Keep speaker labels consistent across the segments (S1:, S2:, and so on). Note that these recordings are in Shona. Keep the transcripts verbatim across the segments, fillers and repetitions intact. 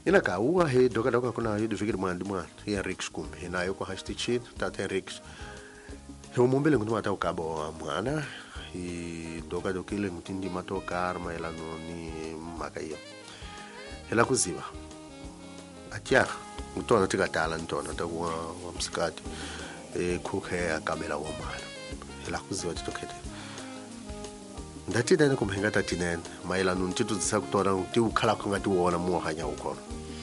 S1: ina ka uwa he doka doka kuna hiyo fikiri mwana mwana ya Rix kumbe ina yo kwa hashtag tata Rix he umumbele ngutuma ta ukaba wa mwana i doka dokile ngutindi matoka arma elano ni makayo hela kuziba atya ngutona tikatala ntona takuwa wa msikati e kukhe akabela wa mwana hela kuziba titokete ndati dana kumhenga tati nene mailano ntitu zisa kutora nti ukhala ngati wona muhanya ukona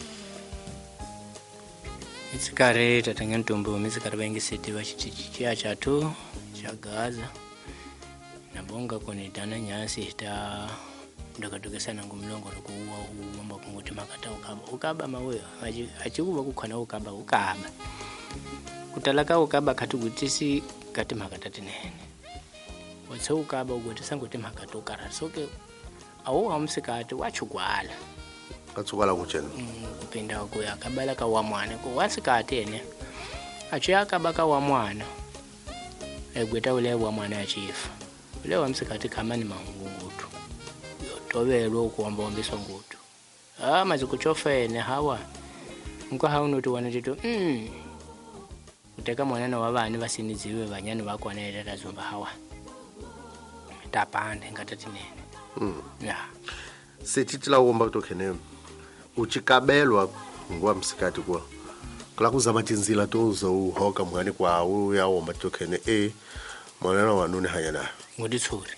S2: itsikare tatanga ntombo mitsikare bangisiti bachitichi cha tu cha Gaza nabonga kone dana nyasi ta ndakadoka sana ngumlongo nokuwa umamba kunguti makata ukaba ukaba mawe achikuba kukhona ukaba ukaba kutalaka ukaba katugutisi kati makata tinene watse ukaba ukuthi sangothi makata ukara soke awu amsikati wachugwala
S1: katsukala kuchena
S2: kupinda kuya kabala ka wa mwana ko wasikati ene achiya kabaka wa mwana egweta ule wa mwana achifa ule wa msikati kama ni mangungutu yotobelwa ukuomba ombiso ngutu ah mazikuchofene hawa nko haunuti wanatito mm uteka mwana na wabani basiniziwe banyani bakwana era zomba hawa tapande ngatati nene
S1: mm
S2: ya
S1: setitila uomba kutokhene uchikabelwa ngwa msikati kwa kula kuzama tinzila tozo uhoka mwani kwa u ya uomba kutokhene e mwana na wanune hayana
S2: nguditsuri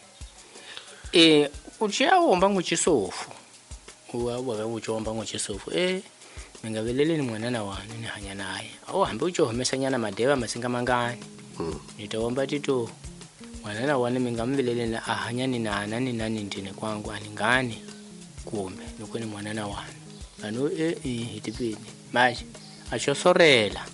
S2: eh uchiya uomba nguchisofu uwa wabe uchomba nguchisofu eh ngabelele ni mwana na wanu ni hanya naye awu hambe uchohomesa nyana madeva masinga mangani
S1: mm
S2: nitawomba tito mwana na wanu mingamvelele na ahanya ni nana ni nani ndine kwangu alingani kumbe nokoni mwana na wanu ano eh hitipini manje achosorela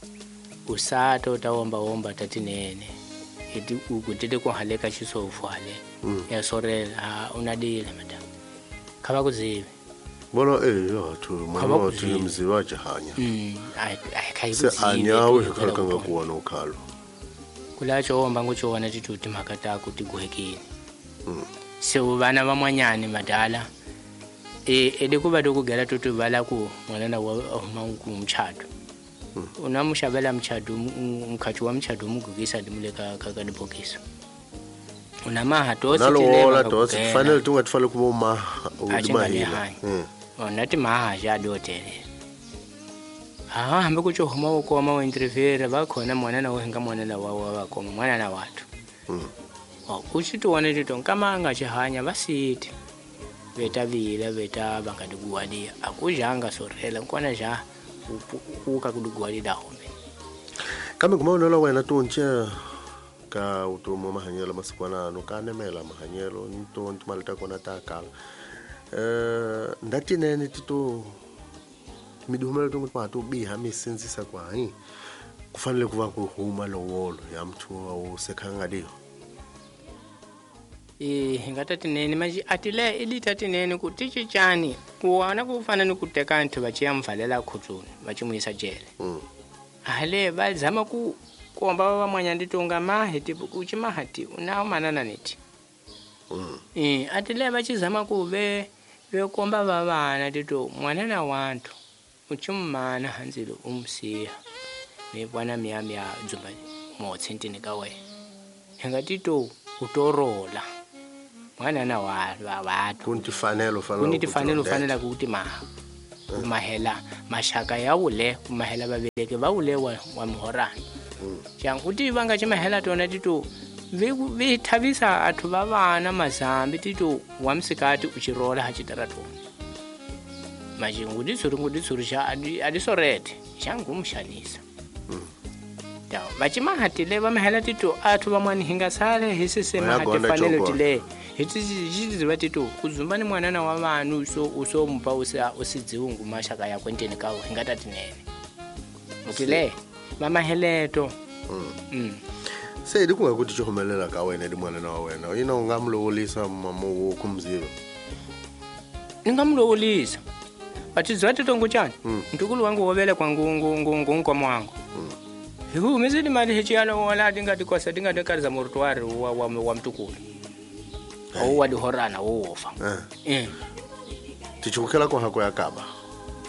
S2: usato tawomba womba tatinene iti ukutete ko haleka chisofu hale
S1: mm.
S2: ya sorela unadile madam kaba kuzibe
S1: bona eh yo tu mwana tu mziwa jahanya
S2: mm ai ai kai
S1: se anyawe khalakanga kuona ukhalo
S2: kulacho womba nguchona tituti makata kuti guhekini
S1: mm
S2: so bana bamwanyane madala e edikuba dokugela tutu bala ku mwana wa mangu mchado
S1: mm.
S2: unamushabela mchado umkhathi wa mchado umugugisa ndimuleka kakadibokisa unamaha dosi
S1: tilema nalo dosi kufanele tungathfale kuboma
S2: udimahila mm onati maha jadotele ah hambe kucho homa ukoma wa interfere bakhona mwana na wenga mwana na wawa bakoma mwana na watu
S1: mm
S2: oh uchitu wanetito kama angachihanya basiti beta vile beta bangadiguwalia akujanga sorela nkona ja uka kuduguwali dahombe
S1: kama kumaona la wena tonche ka utomo mahanyelo masikwana no kanemela mahanyelo nto ntimalita kona takala eh ndati nene tito midumela tongo pato biha misenzisa kwa hi kufanele kuva kuhuma lowolo ya mthu wa usekhanga dio
S2: eh ngatati nene manje atile ilitati nene kutichi chani kuwana kufana nikuteka anthu bachiyamvalela khutsuni bachimuyisa jele
S1: mm
S2: ale bazama ku kuomba bamwanya nditonga maheti kuchi mahati unawo manana neti
S1: mm
S2: eh atile bachizama kube bekomba babana tito mwana na wantu uchumana hanzilo umsiya mebwana miyami ya dzumba motsintini kawe ngatito utorola mwana na watu
S1: kuntifanelo fanele
S2: kuntifanelo fanele ukuthi ma kumahela mashaka yawule kumahela babeleke bawule wa mhorana jang uthi banga chimahela tona tito vithabisa athu babana mazambi tito wamsikati uchirola hachitarato maji nguditsuri nguditsuri sha adisorete shangumshanisa ya bachima hatile bamahela tito athu bamwani hinga sale hisisema hatifanele tile hiti batito kuzumbani mwana na wabanu so uso mpa usa usidziungu mashaka ya kwenteni kawo hingatati nene utile mama heleto
S1: mm
S2: mm
S1: se dikunga kuti chohomelela ka wena di mwana na wena ina ungamlowolisa mamo kumziva
S2: ningamlowolisa ati zwati tongo chani ntukulu wangu wobele kwa ngungu ngungu nkomo wangu hiku mizidi mali hichiano wala dingati kosa dingati kariza mortuari wa wa, wa mtukulu au wadi horana wofa
S1: eh tichukela kwa hako yakaba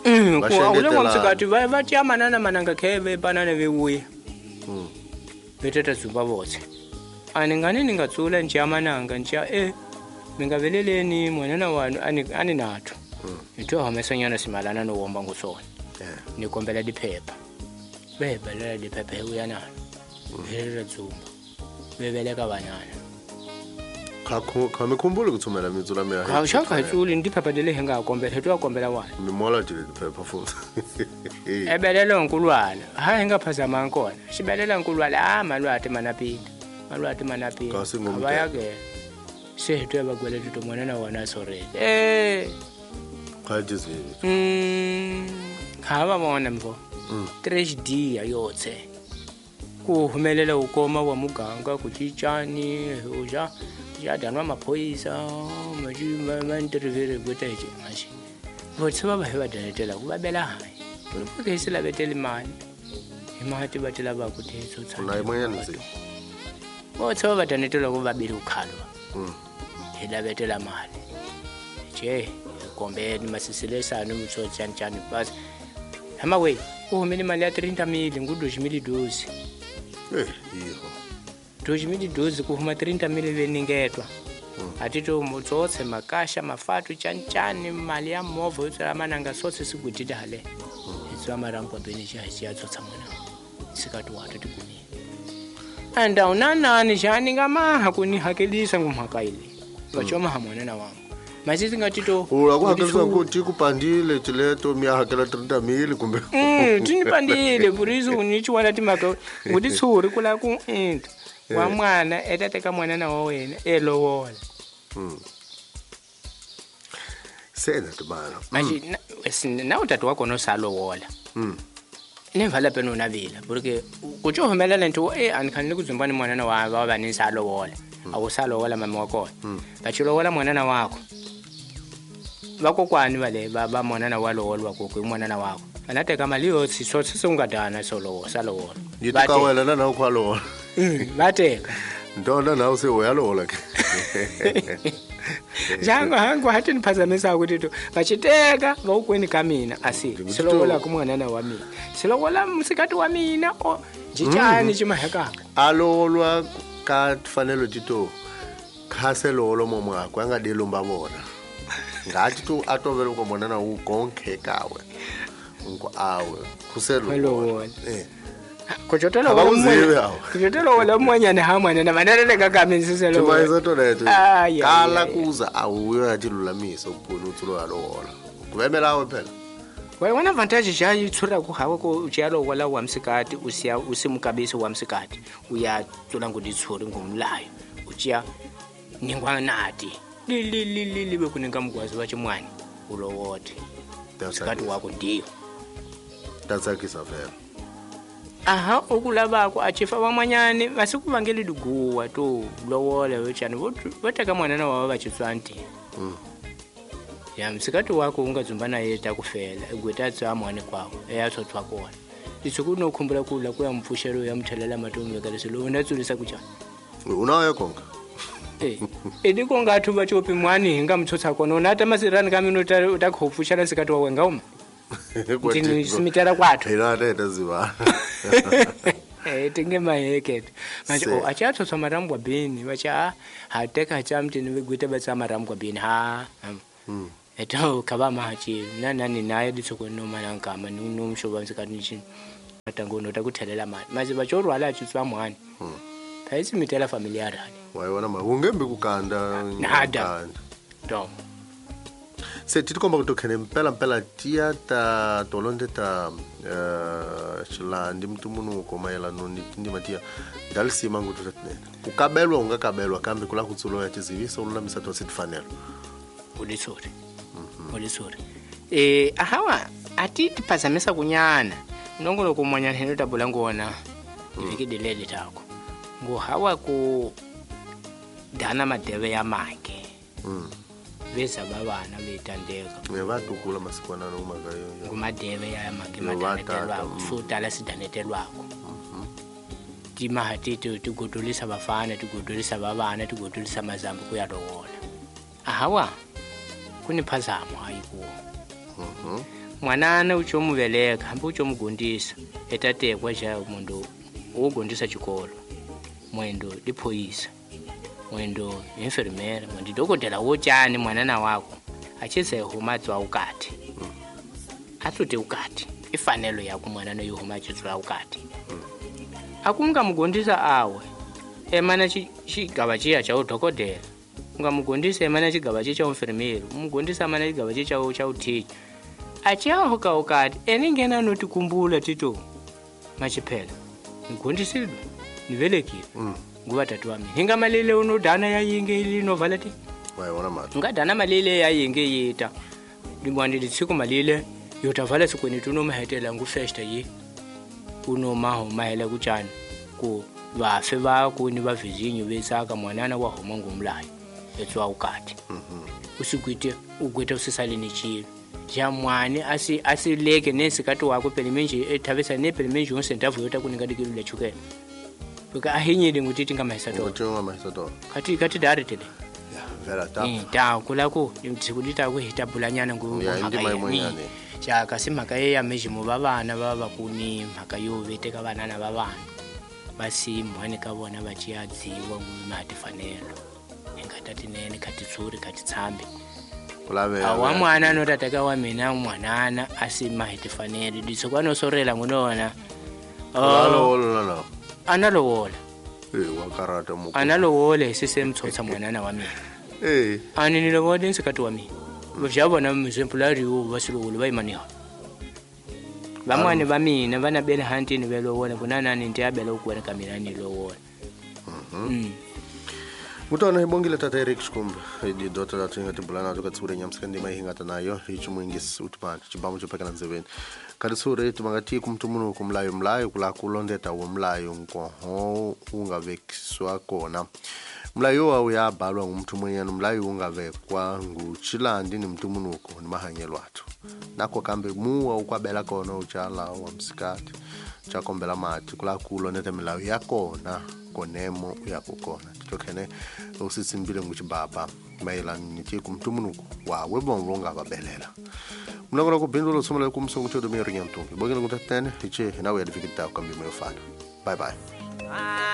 S2: Mm, ku awule ngomsikati va va tia manana mananga kheve banana vevuya.
S1: Mm.
S2: Betata zumba botse. Ani ngani ningatsula nje amananga nje eh mingaveleleni mwanana wanu ani ani nathu. Ito hamesanyana simalana no womba ngusona.
S1: Yeah.
S2: Nikombela diphepha. Bebelela diphepha uyana. Belela zumba. Bebeleka banyana.
S1: Khakho khamekhumbula ukuthumela imitsula meya.
S2: Ka ushaka itsuli ndiphepha dele henga kombela hetwa kombela wani.
S1: Mimola jile diphepha futhi.
S2: Ebelela onkulwana. Ha henga phazama nkona. Sibelela onkulwana ah malwate manapita. Malwate manapita. Abayake. Sehetwe bagwele tuto mwanana wana sore. Eh.
S1: Khajizi.
S2: Mm. Khaba bona mvo. tragedy ayotse. Ku humelela ukoma wa muganga kuchichani uja ya danwa maphoyisa maji mantervere gotaje maji. Botse ba ba heba danetela kubabela hayi. Ke sila betela imali. Imali batela ba kuthetso tsana.
S1: Una imanyanzi.
S2: Botse ba danetela kubabili ukhalwa.
S1: Mm.
S2: Hela betela mali. Je, kombeni masisilesana umtso tshani tshani bas. Hama we, uhumele imali ya thirty mili ngudoji mili dozi.
S1: Eh, yiho.
S2: Doji mili dozi kuhuma thirty mili veningetwa. Atito mutsotse makasha mafatu tshani tshani mali ya movha yotsala mananga sotse sigudida hale. Itswa marangwa beni jaji ya tsotsa mwana. Sikatu watu tikuni. Anda unanani jani ngama hakuni hakelisa ngumhakaile. Bachoma hamona na wangu. Masisi ngatito
S1: ula kuhakelisa ukuthi kupandile tileto miyahakela thirty mili kumbe.
S2: Mm, tinipandile burizo unichi wana timaka uditsuri kula ku into. Wa mwana etateka mwana na wena elowola.
S1: Mm. Sena tibana.
S2: Manje na utatu wako no salowola.
S1: Mm.
S2: Nevala peno navila porque ucho humela lento eh anikhanile kuzimbani mwana na wa baba ni salowola. Awusalowola mama wako. Bachilowola mwana na wako. Vakokwani vale baba mwanana walowola wakoko mwanana wako anateka mali yotsi sotse sungadana solo salowola
S1: yitikawela na nawo kwalowola
S2: bateka
S1: ndona nawo se uyalowola ke
S2: jango hangu hati niphazamisa ukuthi to bachiteka vawukweni ka mina asi silowola kumwanana wa mina silowola msikati wa mina o njitshani chimaheka
S1: alolwa ka fanelo tito khaselolo momwako angadelomba bona ngathi tu atovela ukomona na ukonke kawe ngo awe kuselo
S2: eh kujotela wala kujotela wala mwanyane hamwana na manele kakamisiselo
S1: timayizo to leto kala kuza awuyo yathi lulamisa ukuphula uthulo yalowola kubemela awe phela
S2: Why one advantage ja yitsura ku hawe ko utshalo wala wa msikati usiya usimukabisi wa msikati uya tsola nguditsuri ngumlayo utshiya ningwanati lili lili libe kuninga mgwazi wa chimwani ulowote msikati wako ndiyo
S1: tatsakisa vela
S2: aha ukulabako achifa wamanyane vasikuvangeli duguwa to lowola wechani vataka mwanana wava vachitswanti
S1: mm.
S2: ya msikati wako ungazumbana yeta kufela egwetatsi amwane kwawo eyatsotwa kona lisuku nokhumbula kula kuya mpfushelo ya mthelela matombe kaleselo unatsulisa kuchana
S1: unayo konga
S2: eh ediko ngathu bachopi mwani hinga mtsotsa kona unata masirani kami nota utakhopfushela sikati wawe ngauma Tini simitera kwathu
S1: ila teta ziba
S2: eh tinge maheke manje o achatho tsama rambwa bini bacha ha teka chamti ni vigwita batsa marambwa bini ha
S1: mm
S2: eto kaba machi nanani naye ditsoko no manankama nomshoba msikati nichini atangono takuthelela mali manje bachorwala achitswa mwani
S1: mm
S2: phayisi mitela familiar hani
S1: wayona ma ungembe kukanda
S2: nada to
S1: se titikomba kutokhene mpela mpela tia ta tolonde ta eh chilandi mtumunuko mayelano ndi matia ndalisima ngutu tatnene ukabelwa ungakabelwa kambe kula kutsulo ya tizivisa ululamisa to sitifanelo
S2: uditsori uditsori eh ahawa atiti phazamisa kunyana ndongolo kumwanya heno tabula ngona ivikidelele tako ngo hawa ku dana madeve ya make
S1: mm
S2: vesa babana betandeka
S1: ngebatukula masikwana nomakayo
S2: ngumadeve ya make madanetelwa usutala sidanetelwako tima hatito tugodolisa bafana tugodolisa babana tugodolisa mazambu kuyalowola ahawa kuniphazamo ayikuwo
S1: mhm
S2: mwanana uchomuveleka hambi uchomugundisa etatekwa cha mundu ugundisa chikolo mwendo liphoyisa mwendo enfermera mwendo dokotela wochani mwanana wako achise huma tswa ukati atsuti ukati ifanelo yako mwanana yohuma chitswa ukati akunga mugundisa awe emana chigaba chiya cha udokotela ungamugundisa emana chigaba chiya cha enfermera mugundisa emana chigaba chiya cha utichi achaho ka ukati eningena notikumbula tito machiphela ngundisidu nivelekile
S1: mm.
S2: nguva tatu wami hinga malile unodana yayinge ili novala ti
S1: wayona mati
S2: ngadana malile yayinge yita limwandili tsiku malile yotavala sikweni tunomahetela ngufesta yi unomaho mahela kuchani ku vafe vako ni vavizinyo vesaka mwanana wa homa ngumlayo etswa ukati
S1: mhm
S2: usikwite ukwita usisalini chilo jamwani asi asileke nesikati wako pelimenji ethavisa ne pelimenji onse ndavu yota kuningadikilo lechukela bika ahinyile nguti tingamahisa to
S1: ngothi ngamahisa to
S2: kati kati directly
S1: ya vera ta
S2: eh ta kulako imtsikudita ku hitabulanyana ngu
S1: ya indima imonyane
S2: cha kasima kaye ya meji mu babana baba kuni makayo veteka banana babana basi mwane kabona bachiyadziwa ngumati fanelo engatati nene kati tsuri kati tsambe
S1: kulabe
S2: awa mwana notataka wa mina mwanana asima hitifanele disokwana sorela ngunona
S1: alo alo
S2: analowola
S1: eh wakarata mu
S2: analowola sisemtsotsa mwanana wa mina
S1: eh
S2: ani nilowode nsikati wa mina vajabona mzempulari wo basilowolo bayimaniha bamwane bamina bana bele hantini belowona kunana ninti abela ukuwena kamirani lowona
S1: mhm Mutona ibongile tata Eric Skumba idi dota da tinga tibulana to katsure nyamskandi mai hingata nayo hichumwingisi utpana chibamu chopeka nzeveni kadisure tumangati kumtumuno kumlayo mlayo kula kulondeta wo mlayo nkoho ungavekiswa kona mlayo wa uyabhalwa ngumuntu mwenyana mlayo ungavekwa nguchilandi ni mtumunuko ni mahanyelo athu nako kambe muwa ukwabela kona uchala wa msikati chakombela mati kula kulondeta mlayo yakona konemo uyakukona tokene usisimbile nguchibaba mayelana nithi kumtumunuko wa webongo ngababelela mnakona kubindula somela kumsongo todo merinyantungi bogena ngutatene tiche nawe yadifikita kambi mayofana bye bye